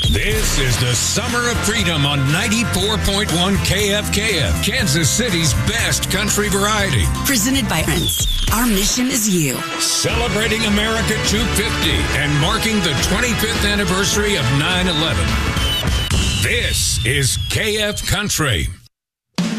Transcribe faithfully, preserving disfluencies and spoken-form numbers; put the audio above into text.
This is the Summer of Freedom on ninety-four point one K F K F, Kansas City's best country variety. Presented by Prince. Our mission is you. Celebrating America two fifty and marking the twenty-fifth anniversary of nine eleven. This is K F Country.